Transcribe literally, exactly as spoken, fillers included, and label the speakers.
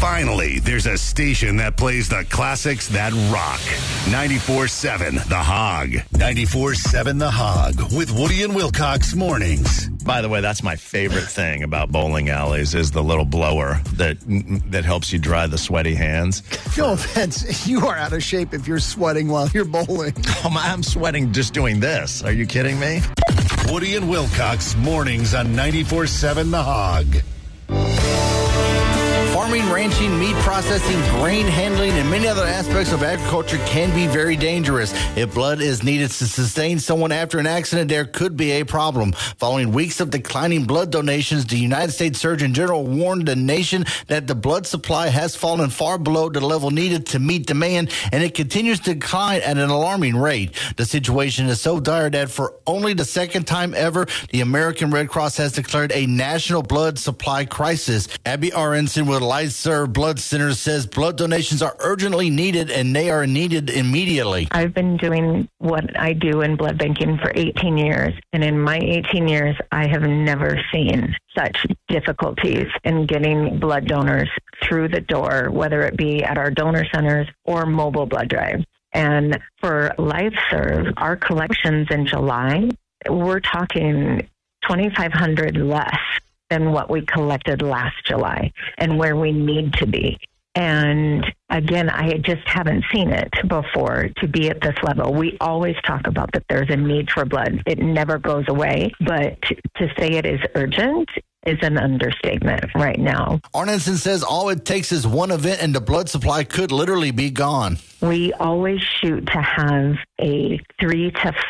Speaker 1: Finally, there's a station that plays the classics that rock. ninety-four seven The Hog. ninety-four seven The Hog with Woody and Wilcox mornings.
Speaker 2: By the way, that's my favorite thing about bowling alleys is the little blower that that helps you dry the sweaty hands.
Speaker 3: No offense, you are out of shape if you're sweating while you're bowling.
Speaker 2: Oh, I'm sweating just doing this. Are you kidding me?
Speaker 1: Woody and Wilcox mornings on ninety-four seven The Hog.
Speaker 3: Farming, ranching, meat processing, grain handling, and many other aspects of agriculture can be very dangerous. If blood is needed to sustain someone after an accident, there could be a problem. Following weeks of declining blood donations, the United States Surgeon General warned the nation that the blood supply has fallen far below the level needed to meet demand, and it continues to decline at an alarming rate. The situation is so dire that for only the second time ever, the American Red Cross has declared a national blood supply crisis. Abby Aronson with Life Serve Blood Center says blood donations are urgently needed and they are needed immediately.
Speaker 4: I've been doing what I do in blood banking for eighteen years, and in my eighteen years, I have never seen such difficulties in getting blood donors through the door, whether it be at our donor centers or mobile blood drives. And for LifeServe, our collections in July, we're talking twenty-five hundred less than what we collected last July and where we need to be. And again, I just haven't seen it before to be at this level. We always talk about that there's a need for blood. It never goes away, but to say it is urgent is an understatement right now.
Speaker 3: Arneson says all it takes is one event and the blood supply could literally be gone.
Speaker 4: We always shoot to have a three to